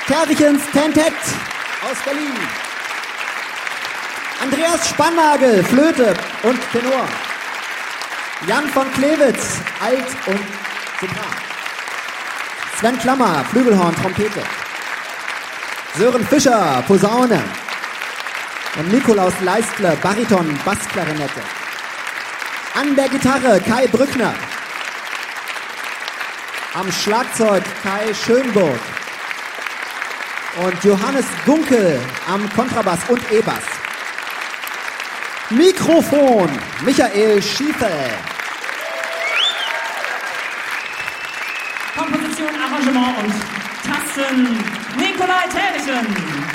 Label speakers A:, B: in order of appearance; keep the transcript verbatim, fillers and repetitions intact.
A: Tervichens Tentet aus Berlin. Andreas Spannagel, Flöte und Tenor. Jan von Klewitz, Alt und Sopran. Sven Klammer, Flügelhorn, Trompete. Sören Fischer, Posaune. Und Nikolaus Leistler, Bariton, Bassklarinette. An der Gitarre Kai Brückner. Am Schlagzeug Kai Schönburg. Und Johannes Gunkel am Kontrabass und E-Bass. Mikrofon Michael Schiefel.
B: Komposition, Arrangement und Tasten Nikolai Tervichen.